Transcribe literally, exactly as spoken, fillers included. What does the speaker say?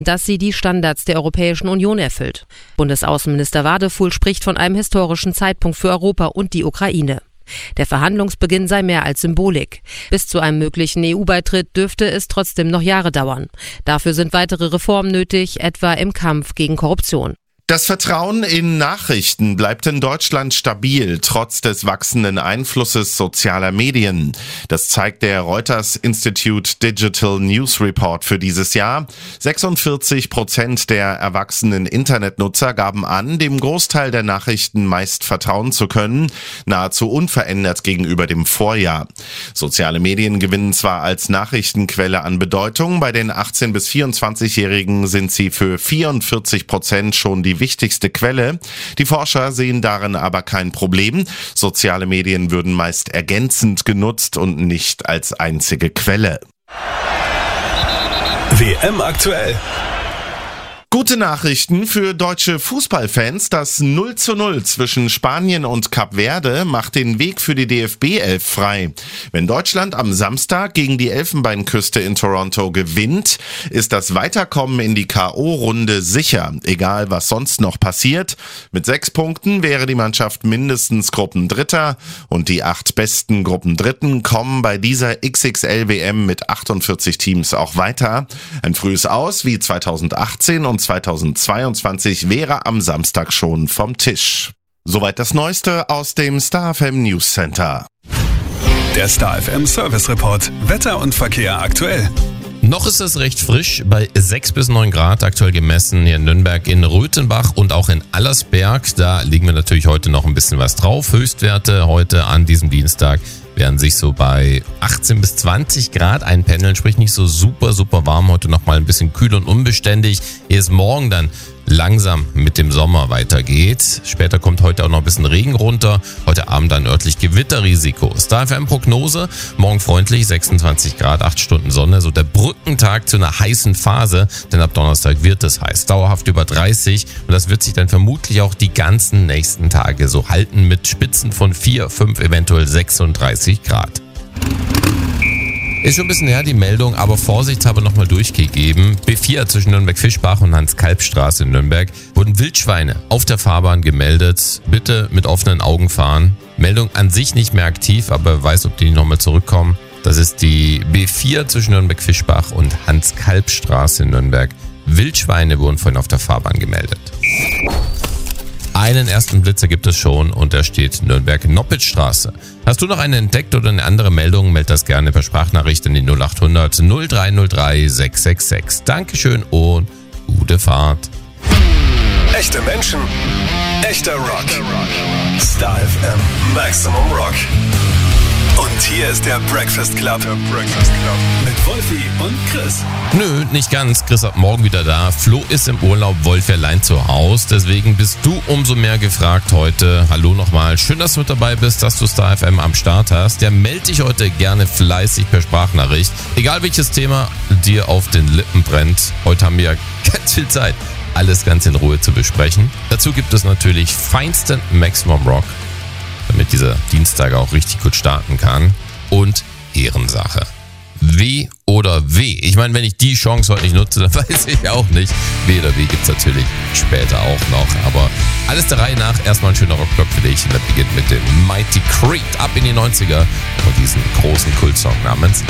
dass sie die Standards der Europäischen Union erfüllt. Bundesaußenminister Wadefuhl spricht von einem historischen Zeitpunkt für Europa und die Ukraine. Der Verhandlungsbeginn sei mehr als Symbolik. Bis zu einem möglichen E U-Beitritt dürfte es trotzdem noch Jahre dauern. Dafür sind weitere Reformen nötig, etwa im Kampf gegen Korruption. Das Vertrauen in Nachrichten bleibt in Deutschland stabil, trotz des wachsenden Einflusses sozialer Medien. Das zeigt der Reuters Institute Digital News Report für dieses Jahr. sechsundvierzig Prozent der erwachsenen Internetnutzer gaben an, dem Großteil der Nachrichten meist vertrauen zu können, nahezu unverändert gegenüber dem Vorjahr. Soziale Medien gewinnen zwar als Nachrichtenquelle an Bedeutung, bei den achtzehn- bis vierundzwanzigjährigen sind sie für vierundvierzig Prozent schon die wichtigste Quelle. Die Forscher sehen darin aber kein Problem. Soziale Medien würden meist ergänzend genutzt und nicht als einzige Quelle. W M aktuell. Gute Nachrichten für deutsche Fußballfans. Das null zu null zwischen Spanien und Kap Verde macht den Weg für die D F B elf frei. Wenn Deutschland am Samstag gegen die Elfenbeinküste in Toronto gewinnt, ist das Weiterkommen in die K O-Runde sicher, egal was sonst noch passiert. Mit sechs Punkten wäre die Mannschaft mindestens Gruppendritter und die acht besten Gruppendritten kommen bei dieser X X L-W M mit achtundvierzig Teams auch weiter. Ein frühes Aus wie zweitausendachtzehn und zweitausendzweiundzwanzig wäre am Samstag schon vom Tisch. Soweit das Neueste aus dem Star F M News Center. Der Star F M Service Report. Wetter und Verkehr aktuell. Noch ist es recht frisch, bei sechs bis neun Grad aktuell gemessen hier in Nürnberg, in Röthenbach und auch in Allersberg. Da liegen wir natürlich heute noch ein bisschen was drauf. Höchstwerte heute an diesem Dienstag werden sich so bei achtzehn bis zwanzig Grad einpendeln, sprich nicht so super, super warm. Heute nochmal ein bisschen kühl und unbeständig. Ehe es morgen dann langsam mit dem Sommer weitergeht. Später kommt heute auch noch ein bisschen Regen runter. Heute Abend ein örtlich Gewitterrisiko. Star F M Prognose, morgen freundlich, sechsundzwanzig Grad, acht Stunden Sonne. So der Brückentag zu einer heißen Phase, denn ab Donnerstag wird es heiß. Dauerhaft über dreißig und das wird sich dann vermutlich auch die ganzen nächsten Tage so halten mit Spitzen von vier, fünf, eventuell sechsunddreißig Grad. Ist schon ein bisschen her, die Meldung, aber vorsichtshalber nochmal durchgegeben. B vier zwischen Nürnberg-Fischbach und Hans-Kalb-Straße in Nürnberg wurden Wildschweine auf der Fahrbahn gemeldet. Bitte mit offenen Augen fahren. Meldung an sich nicht mehr aktiv, aber wer weiß, ob die nochmal zurückkommen. Das ist die B vier zwischen Nürnberg-Fischbach und Hans-Kalb-Straße in Nürnberg. Wildschweine wurden vorhin auf der Fahrbahn gemeldet. Einen ersten Blitzer gibt es schon und der steht Nürnberg-Noppitz-Straße. Hast du noch einen entdeckt oder eine andere Meldung, meld das gerne per Sprachnachricht in die null acht hundert null drei null drei sechs sechs sechs. Dankeschön und gute Fahrt. Echte Menschen, echter Rock. Star F M Maximum Rock. Und hier ist der Breakfast Club. Der Breakfast Club. Mit Wolfi und Chris. Nö, nicht ganz. Chris ab morgen wieder da. Flo ist im Urlaub, Wolfi allein zu Hause. Deswegen bist du umso mehr gefragt heute. Hallo nochmal. Schön, dass du mit dabei bist, dass du Star F M am Start hast. Der melde dich heute gerne fleißig per Sprachnachricht. Egal welches Thema dir auf den Lippen brennt. Heute haben wir ganz viel Zeit, alles ganz in Ruhe zu besprechen. Dazu gibt es natürlich feinsten Maximum Rock, damit dieser Dienstag auch richtig gut starten kann. Und Ehrensache. W oder W? Ich meine, wenn ich die Chance heute nicht nutze, dann weiß ich auch nicht. W oder W gibt's natürlich später auch noch. Aber alles der Reihe nach. Erstmal ein schöner Rockblock für dich. Und das beginnt mit dem Mighty Creed ab in die neunziger und diesen großen Kultsong namens